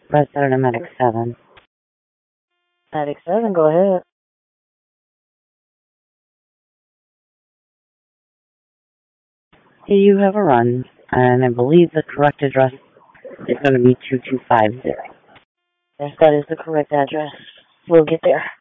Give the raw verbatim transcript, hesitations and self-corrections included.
Resident of Medic seven. Medic seven, go ahead. You have a run, and I believe the correct address is going to be two two five zero. Yes, that is the correct address. We'll get there.